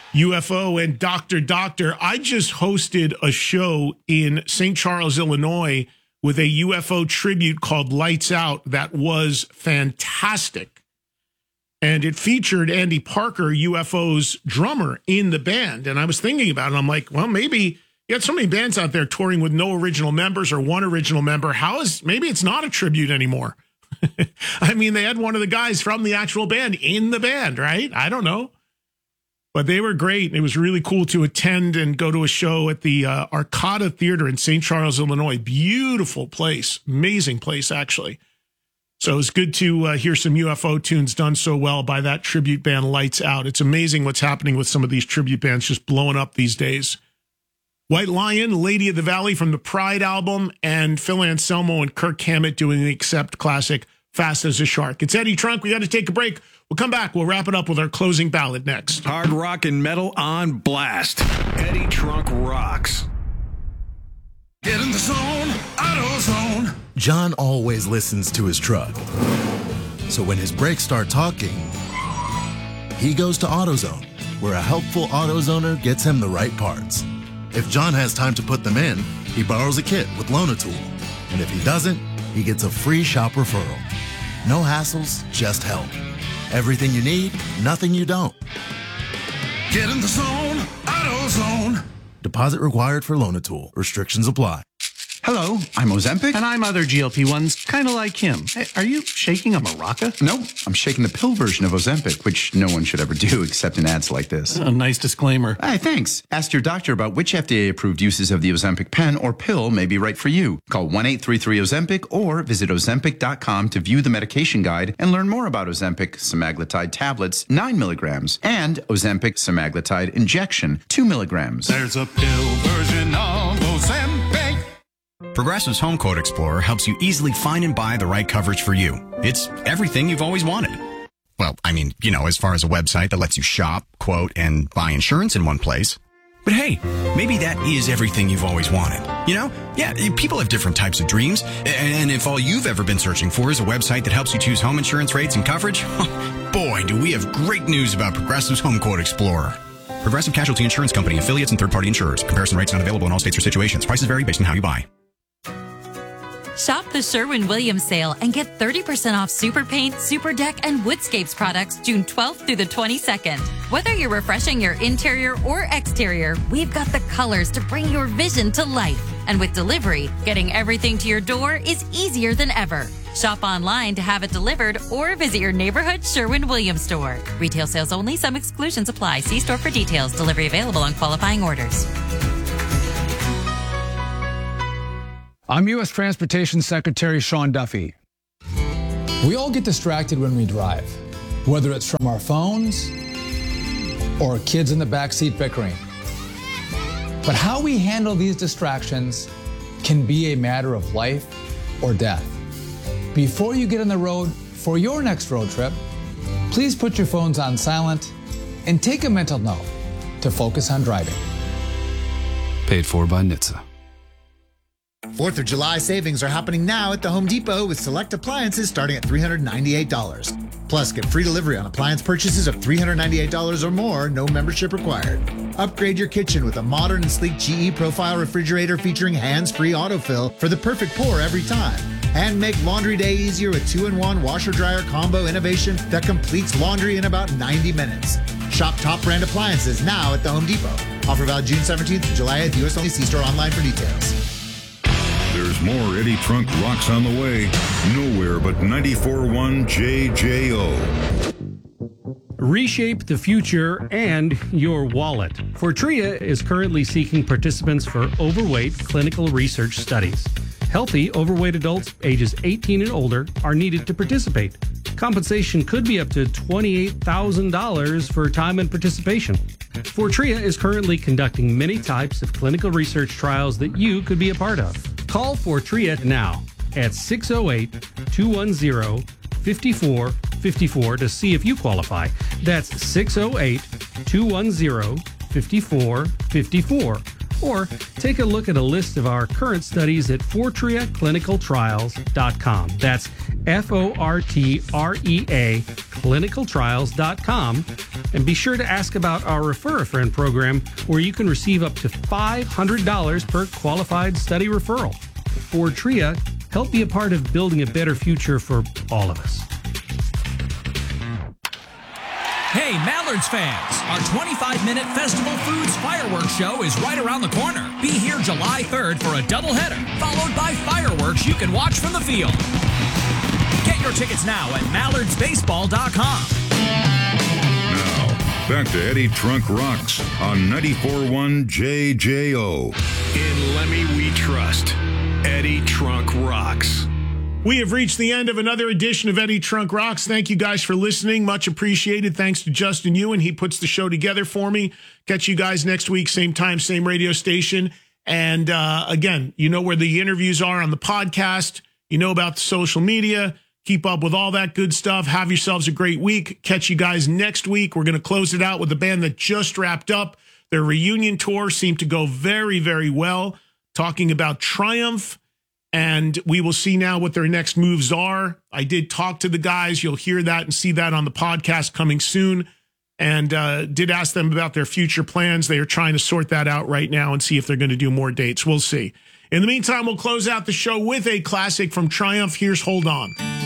UFO and Doctor. I just hosted a show in St. Charles, Illinois, with a UFO tribute called Lights Out that was fantastic. And it featured Andy Parker, UFO's drummer, in the band. And I was thinking about it. I'm like, well, maybe you got so many bands out there touring with no original members or one original member. Maybe it's not a tribute anymore. I mean, they had one of the guys from the actual band in the band, right? I don't know. But they were great. It was really cool to attend and go to a show at the Arcada Theater in St. Charles, Illinois. Beautiful place. Amazing place, actually. So it was good to hear some UFO tunes done so well by that tribute band Lights Out. It's amazing what's happening with some of these tribute bands just blowing up these days. White Lion, Lady of the Valley from the Pride album, and Phil Anselmo and Kirk Hammett doing the Accept classic Fast as a Shark. It's Eddie Trunk. We got to take a break. We'll come back. We'll wrap it up with our closing ballad next. Hard rock and metal on blast. Eddie Trunk rocks. Get in the zone, AutoZone. John always listens to his truck. So when his brakes start talking, he goes to AutoZone, where a helpful AutoZoner gets him the right parts. If John has time to put them in, he borrows a kit with Loan-A-Tool. And if he doesn't, he gets a free shop referral. No hassles, just help. Everything you need, nothing you don't. Get in the zone, AutoZone. Deposit required for Loan-A-Tool. Restrictions apply. Hello, I'm Ozempic. And I'm other GLP-1s, kind of like him. Hey, are you shaking a maraca? No, I'm shaking the pill version of Ozempic, which no one should ever do except in ads like this. A nice disclaimer. Hey, thanks. Ask your doctor about which FDA-approved uses of the Ozempic pen or pill may be right for you. Call 1-833-OZEMPIC or visit Ozempic.com to view the medication guide and learn more about Ozempic semaglutide tablets, 9 milligrams, and Ozempic semaglutide injection, 2 milligrams. There's a pill version of Ozempic. Progressive's Home Quote Explorer helps you easily find and buy the right coverage for you. It's everything you've always wanted. Well, I mean, as far as a website that lets you shop, quote, and buy insurance in one place. But hey, maybe that is everything you've always wanted. Yeah, people have different types of dreams. And if all you've ever been searching for is a website that helps you choose home insurance rates and coverage, boy, do we have great news about Progressive's Home Quote Explorer. Progressive Casualty Insurance Company, affiliates, and third-party insurers. Comparison rates not available in all states or situations. Prices vary based on how you buy. Shop the Sherwin-Williams sale and get 30% off Super Paint, Super Deck, and Woodscapes products June 12th through the 22nd. Whether you're refreshing your interior or exterior, we've got the colors to bring your vision to life. And with delivery, getting everything to your door is easier than ever. Shop online to have it delivered or visit your neighborhood Sherwin-Williams store. Retail sales only. Some exclusions apply. See store for details. Delivery available on qualifying orders. I'm U.S. Transportation Secretary Sean Duffy. We all get distracted when we drive, whether it's from our phones or kids in the backseat bickering. But how we handle these distractions can be a matter of life or death. Before you get on the road for your next road trip, please put your phones on silent and take a mental note to focus on driving. Paid for by NHTSA. 4th of July savings are happening now at the Home Depot with select appliances starting at $398. Plus, get free delivery on appliance purchases of $398 or more, no membership required. Upgrade your kitchen with a modern and sleek GE Profile refrigerator featuring hands-free autofill for the perfect pour every time. And make laundry day easier with 2-in-1 washer-dryer combo innovation that completes laundry in about 90 minutes. Shop top brand appliances now at the Home Depot. Offer valid June 17th to July 8th. U.S. only. See store online for details. There's more Eddie Trunk Rocks on the way. Nowhere but 94.1 JJO. Reshape the future and your wallet. Fortrea is currently seeking participants for overweight clinical research studies. Healthy, overweight adults ages 18 and older are needed to participate. Compensation could be up to $28,000 for time and participation. Fortrea is currently conducting many types of clinical research trials that you could be a part of. Call Fortrea now at 608-210-5454 to see if you qualify. That's 608-210-5454. Or take a look at a list of our current studies at FortreaClinicalTrials.com. That's FORTREA clinicaltrials.com, and be sure to ask about our Refer a Friend program, where you can receive up to $500 per qualified study referral. Fortrea, help be a part of building a better future for all of us. Hey, Mallards fans, our 25-minute Festival Foods fireworks show is right around the corner. Be here July 3rd for a doubleheader, followed by fireworks you can watch from the field. Get your tickets now at mallardsbaseball.com. Now, back to Eddie Trunk Rocks on 94.1 JJO. In Lemmy we trust. Eddie Trunk Rocks. We have reached the end of another edition of Eddie Trunk Rocks. Thank you guys for listening. Much appreciated. Thanks to Justin Ewan. He puts the show together for me. Catch you guys next week, same time, same radio station. And again, you know where the interviews are on the podcast. You know about the social media. Keep up with all that good stuff. Have yourselves a great week. Catch you guys next week. We're going to close it out with a band that just wrapped up. Their reunion tour seemed to go very, very well. Talking about Triumph. And we will see now what their next moves are. I did talk to the guys. You'll hear that and see that on the podcast coming soon. And did ask them about their future plans. They are trying to sort that out right now and see if they're going to do more dates. We'll see. In the meantime, we'll close out the show with a classic from Triumph. Here's Hold On.